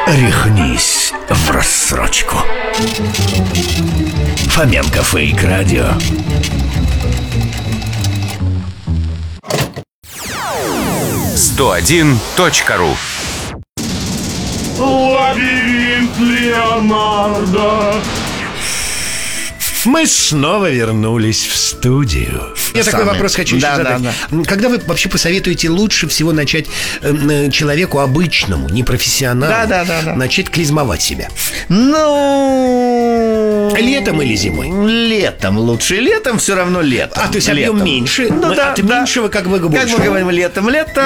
Рехнись в рассрочку. Фоменко Фейк Радио. «101.ру». Лабиринт Леонардо. Мы снова вернулись в студию. Я такой вопрос хочу еще задать. Когда вы вообще посоветуете лучше всего начать человеку обычному, непрофессионалу, начать клизмовать себя? Ну... Летом или зимой? Летом лучше. Летом все равно летом. То есть объем меньше? Ну да, от меньшего как бы больше. Как мы говорим, летом.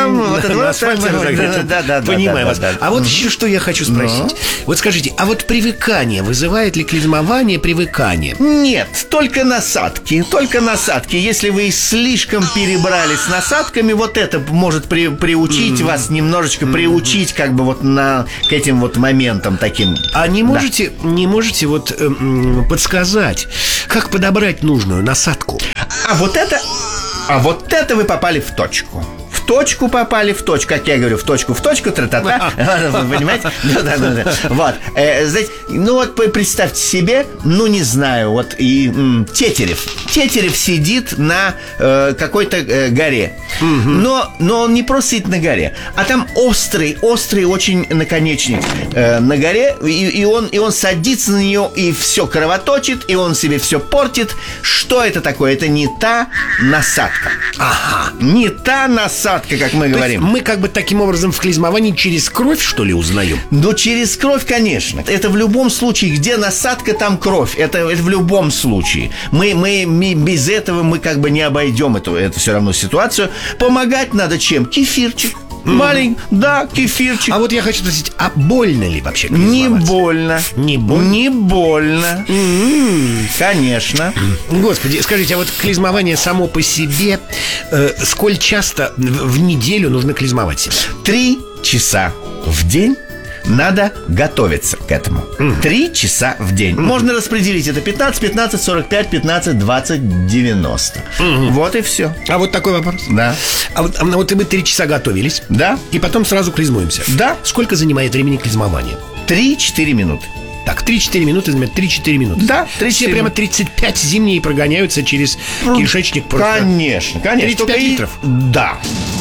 Понимаю вас. А вот еще что я хочу спросить. Вот скажите, а вот привыкание, вызывает ли клизмование привыкание? Нет, только насадки. Только насадки. Если вы слишком перебрали с насадками, вот это может приучить вас, немножечко приучить как бы вот к этим вот моментам таким. А не можете вот подсказать, как подобрать нужную насадку? А вот это вы попали в точку. В точку попали, в точку, как я говорю, в точку, тра-та-та. Понимаете? Да. Вот. Знаете, ну вот представьте себе, ну не знаю, вот и Тетерев. Тетерев сидит на какой-то горе. Но он не просто сидит на горе, а там острый очень наконечник на горе, и он садится на нее, и все кровоточит, и он себе все портит. Что это такое? Это не та насадка. Не та насадка, как мы говорим. Мы как бы таким образом в клизмовании через кровь, что ли, узнаем? Ну, через кровь, конечно. Это в любом случае, где насадка, там кровь. Это в любом случае. Мы без этого мы как бы не обойдем эту все равно ситуацию. Помогать надо чем? Кефирчик. Маленький, кефирчик. А вот я хочу спросить, а больно ли вообще клизмовать? Не больно. Не больно? Не больно. Конечно. Господи, скажите, а вот клизмование само по себе, сколь часто в неделю нужно клизмовать себя? 3 часа в день надо готовиться к этому. 3 часа в день. Можно распределить это 15, 45, 15, 20, 90. Вот и все. А вот такой вопрос. Да. А вот мы 3 часа готовились. Да. И потом сразу клизмуемся. Да. Сколько занимает времени клизмование? 3-4 минуты. Так, 3-4 минуты занимает 3-4 минуты. Да, 3-4 все прямо 35 зимние прогоняются через кишечник. Конечно. 35 литров? Да.